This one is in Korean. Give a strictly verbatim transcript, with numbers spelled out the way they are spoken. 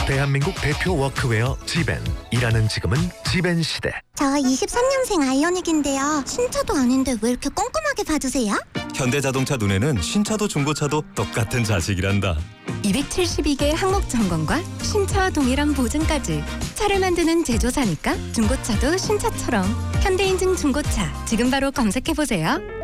대한민국 대표 워크웨어 지벤. 일하는 지금은 지벤 시대. 저 이십삼 년생 아이오닉인데요. 신차도 아닌데 왜 이렇게 꼼꼼하게 봐주세요? 현대자동차 눈에는 신차도 중고차도 똑같은 자식이란다. 이백칠십이 개 항목 점검과 신차와 동일한 보증까지. 차를 만드는 제조사니까 중고차도 신차처럼. 현대인증 중고차 지금 바로 검색해보세요.